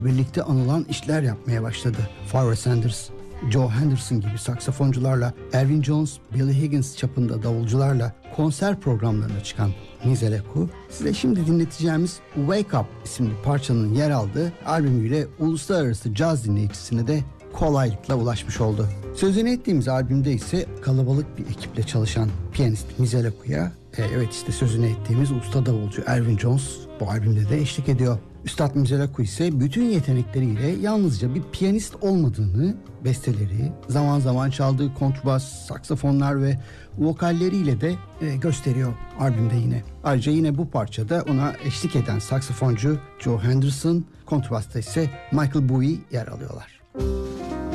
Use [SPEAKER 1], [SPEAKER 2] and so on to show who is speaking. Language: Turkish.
[SPEAKER 1] birlikte anılan işler yapmaya başladı. Pharoah Sanders, Joe Henderson gibi saksafoncularla, Elvin Jones, Billy Higgins çapında davulcularla konser programlarına çıkan Mizeleku, size şimdi dinleteceğimiz Wake Up isimli parçanın yer aldığı albümüyle uluslararası caz dinleyicisine de kolaylıkla ulaşmış oldu. Sözünü ettiğimiz albümde ise kalabalık bir ekiple çalışan piyanist Mizeleku'ya evet işte sözünü ettiğimiz usta davulcu Elvin Jones bu albümde de eşlik ediyor. Üstad Mizeleku ise bütün yetenekleriyle yalnızca bir piyanist olmadığını, besteleri, zaman zaman çaldığı kontrbas, saksafonlar ve vokalleriyle de gösteriyor albümde yine. Ayrıca yine bu parçada ona eşlik eden saksafoncu Joe Henderson, kontrbasta ise Michael Bowie yer alıyorlar.